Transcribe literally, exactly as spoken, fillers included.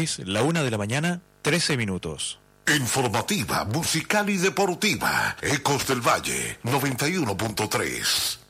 Es la una de la mañana, trece minutos. Informativa, musical y deportiva. Ecos del Valle, noventa y uno punto tres.